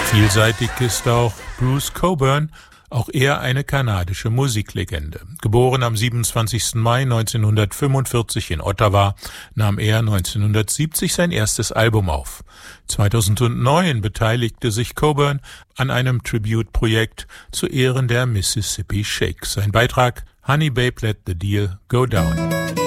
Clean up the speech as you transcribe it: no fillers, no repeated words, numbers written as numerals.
Vielseitig ist auch Bruce Cockburn, auch er eine kanadische Musiklegende. Geboren am 27. Mai 1945 in Ottawa, nahm er 1970 sein erstes Album auf. 2009 beteiligte sich Cockburn an einem Tribute-Projekt zu Ehren der Mississippi Sheiks. Sein Beitrag: Honey Babe, Let the Deal Go Down.